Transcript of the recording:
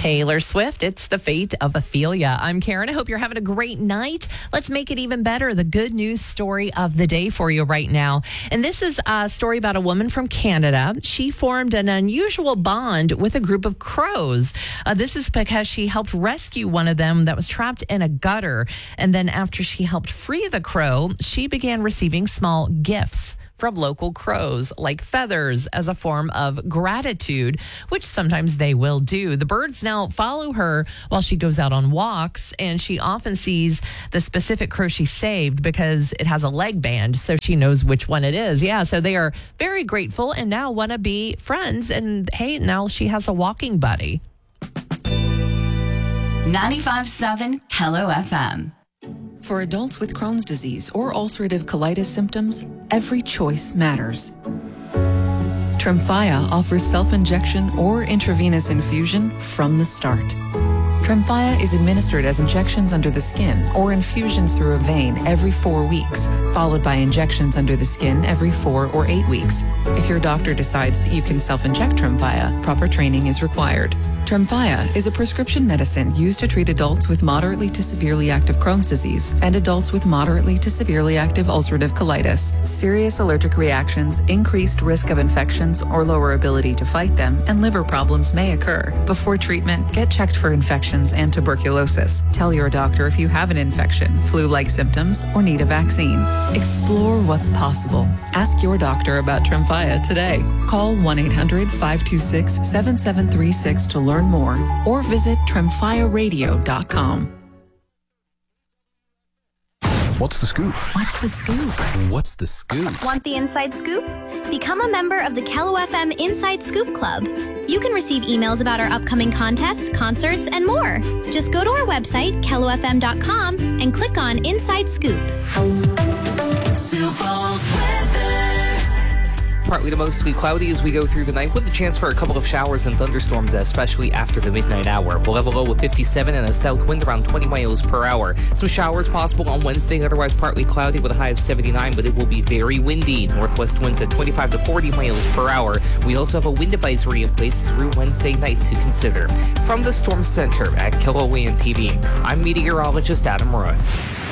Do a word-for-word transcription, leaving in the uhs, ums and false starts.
Taylor Swift, it's the fate of Ophelia. I'm Karen. I hope you're having a great night. Let's make it even better. The good news story of the day for you right now. And this is a story about a woman from Canada. She formed an unusual bond with a group of crows. Uh, this is because she helped rescue one of them that was trapped in a gutter. And then after she helped free the crow, she began receiving small gifts from local crows, like feathers, as a form of gratitude, which sometimes they will do. The birds now follow her while she goes out on walks, and she often sees the specific crow she saved because it has a leg band, so she knows which one it is. Yeah, so they are very grateful and now want to be friends, and hey, now she has a walking buddy. ninety-five point seven Hello F M. For adults with Crohn's disease or ulcerative colitis symptoms, every choice matters. Tremfya offers self-injection or intravenous infusion from the start. Tremfya is administered as injections under the skin or infusions through a vein every four weeks, followed by injections under the skin every four or eight weeks. If your doctor decides that you can self-inject Tremfya, proper training is required. Tremfya is a prescription medicine used to treat adults with moderately to severely active Crohn's disease and adults with moderately to severely active ulcerative colitis. Serious allergic reactions, increased risk of infections or lower ability to fight them, and liver problems may occur. Before treatment, get checked for infections and tuberculosis. Tell your doctor if you have an infection, flu-like symptoms, or need a vaccine. Explore what's possible. Ask your doctor about Tremfya today. Call one eight hundred five two six seven seven three six to learn more, or visit tremfya radio dot com. What's the scoop? What's the scoop? What's the scoop? Want the inside scoop? Become a member of the Hello F M Inside Scoop Club. You can receive emails about our upcoming contests, concerts, and more. Just go to our website, hello f m dot com, and click on Inside Scoop. Sioux Falls weather. Partly to mostly cloudy as we go through the night, with a chance for a couple of showers and thunderstorms, especially after the midnight hour. We'll have a low of fifty-seven and a south wind around twenty miles per hour. Some showers possible on Wednesday, otherwise partly cloudy with a high of seventy-nine, but it will be very windy. Northwest winds at twenty-five to forty miles per hour. We also have a wind advisory in place through Wednesday night to consider. From the Storm Center at Kilauea T V, I'm meteorologist Adam Roy.